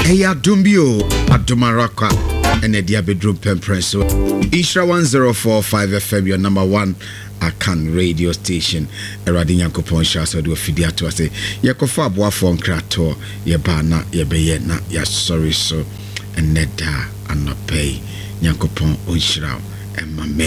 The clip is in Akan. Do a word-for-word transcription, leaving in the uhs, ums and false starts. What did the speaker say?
Eya Dumbio, Adumaraka, and a Diabedro Pempresso. Isra one zero four five F M, your number one Akan radio station. Eradin Yankopon Shasa do Fidia to say, Yakofa Boafon Krato, Yabana, Yabeyena, ya sorry so, and Neda, and not pay Yankopon Unshrao, and Mame.